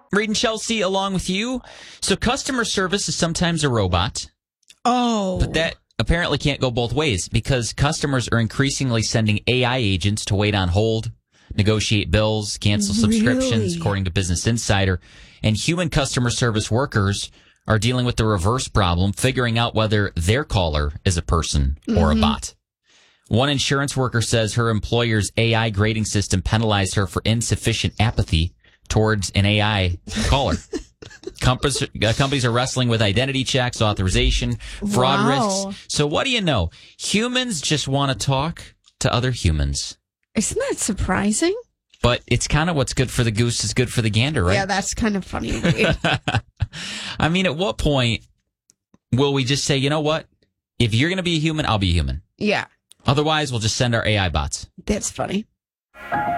Reed and Chelsea along with you. So customer service is sometimes a robot. Oh. But that apparently can't go both ways because customers are increasingly sending AI agents to wait on hold, negotiate bills, cancel subscriptions, according to Business Insider. And human customer service workers are dealing with the reverse problem, figuring out whether their caller is a person or a bot. One insurance worker says her employer's AI grading system penalized her for insufficient apathy towards an AI caller. Companies are wrestling with identity checks, authorization, fraud risks. So what do you know? Humans just want to talk to other humans. Isn't that surprising? But it's kind of what's good for the goose is good for the gander, right? Yeah, that's kind of funny. I mean, at what point will we just say, you know what? If you're going to be a human, I'll be a human. Yeah. Otherwise, we'll just send our AI bots. That's funny.